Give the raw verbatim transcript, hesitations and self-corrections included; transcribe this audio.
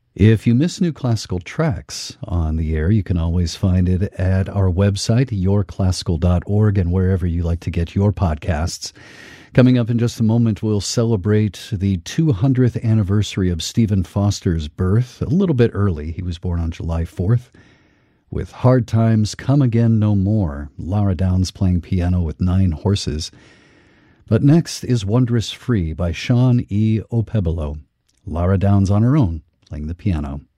If you miss new classical tracks on the air, you can always find it at our website, your classical dot org, and wherever you like to get your podcasts. Coming up in just a moment, we'll celebrate the two hundredth anniversary of Stephen Foster's birth, a little bit early. He was born on July fourth. With Hard Times Come Again No More, Lara Downs playing piano with Nine Horses. But next is Wondrous Free by Sean E. Opebolo. Lara Downs on her own, playing the piano.